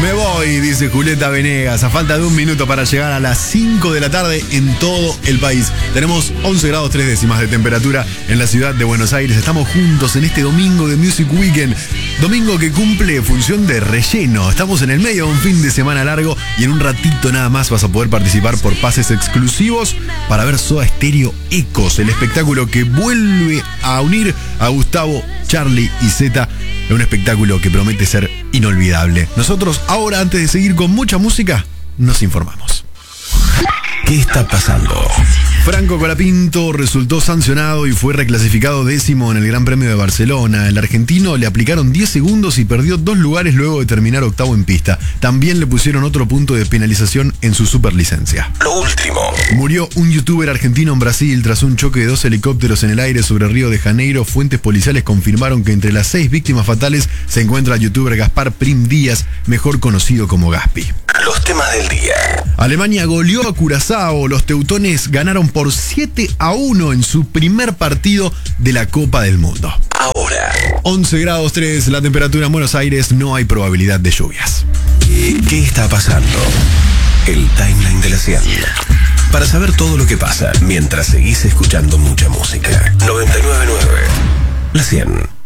Me voy, dice Julieta Venegas, a falta de un minuto para llegar a las 5 de la tarde en todo el país. Tenemos 11 grados 3 décimas de temperatura en la ciudad de Buenos Aires. Estamos juntos en este domingo de Music Weekend. Domingo que cumple función de relleno. Estamos en el medio de un fin de semana largo y en un ratito nada más vas a poder participar por pases exclusivos para ver Soda Stereo Ecos, el espectáculo que vuelve a unir a Gustavo, Charlie y Zeta. Es un espectáculo que promete ser inolvidable. Nosotros ahora, antes de seguir con mucha música, nos informamos. ¿Qué está pasando? Franco Colapinto resultó sancionado y fue reclasificado 10º en el Gran Premio de Barcelona. El argentino le aplicaron 10 segundos y perdió 2 lugares luego de terminar 8º en pista. También le pusieron otro punto de penalización en su superlicencia. Lo último. Murió un youtuber argentino en Brasil tras un choque de 2 helicópteros en el aire sobre Río de Janeiro. Fuentes policiales confirmaron que entre las 6 víctimas fatales se encuentra el youtuber Gaspar Prim Díaz, mejor conocido como Gaspi. Los temas del día. Alemania goleó a Curazao. Los teutones ganaron por 7-1 en su primer partido de la Copa del Mundo. Ahora. 11 grados 3 la temperatura en Buenos Aires. No hay probabilidad de lluvias. ¿Qué está pasando? El timeline de la 100. Para saber todo lo que pasa mientras seguís escuchando mucha música. 99.9 La 100.